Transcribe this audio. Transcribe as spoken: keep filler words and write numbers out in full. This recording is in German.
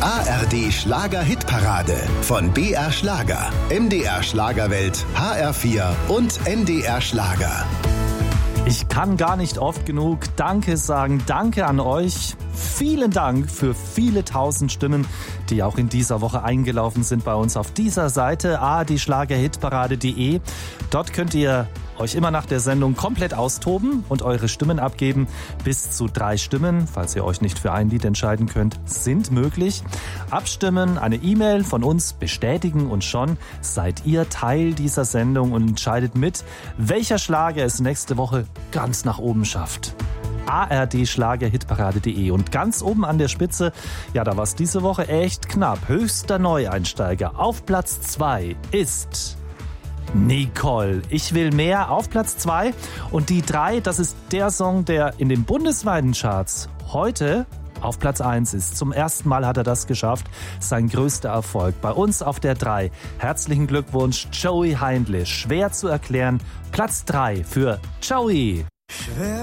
A R D Schlager-Hitparade von B R Schlager, M D R Schlagerwelt, H R vier und N D R Schlager. Ich kann gar nicht oft genug Danke sagen. Danke an euch. Vielen Dank für viele tausend Stimmen, die auch in dieser Woche eingelaufen sind bei uns auf dieser Seite a r d schlager hitparade punkt d e. Dort könnt ihr euch immer nach der Sendung komplett austoben und eure Stimmen abgeben. Bis zu drei Stimmen, falls ihr euch nicht für ein Lied entscheiden könnt, sind möglich. Abstimmen, eine E-Mail von uns bestätigen und schon seid ihr Teil dieser Sendung und entscheidet mit, welcher Schlager es nächste Woche ganz nach oben schafft. a r d schlager hitparade punkt d e. Und ganz oben an der Spitze, ja, da war es diese Woche echt knapp. Höchster Neueinsteiger auf Platz zwei ist Nicole. Ich will mehr auf Platz zwei. Und die drei, das ist der Song, der in den bundesweiten Charts heute auf Platz eins ist. Zum ersten Mal hat er das geschafft. Sein größter Erfolg. Bei uns auf der drei. Herzlichen Glückwunsch, Joey Heindle. Schwer zu erklären. Platz drei für Joey. Schwer